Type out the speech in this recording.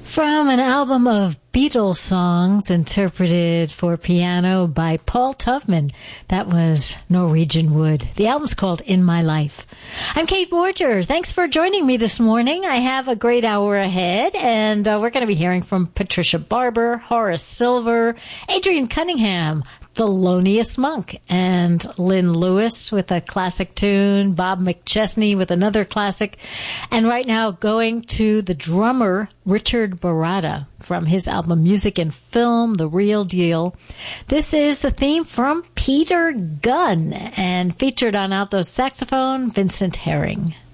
From an album of Beatles songs interpreted for piano by Paul Tuvman. That was Norwegian Wood. The album's called In My Life. I'm Kate Borger. Thanks for joining me this morning. I have a great hour ahead, and we're going to be hearing from Patricia Barber, Horace Silver, Adrian Cunningham, Thelonious Monk, and Lynn Lewis with a classic tune, Bob McChesney with another classic, and right now going to the drummer Richard Baratta from his album Music and Film, The Real Deal. This is the theme from Peter Gunn and featured on alto saxophone Vincent Herring.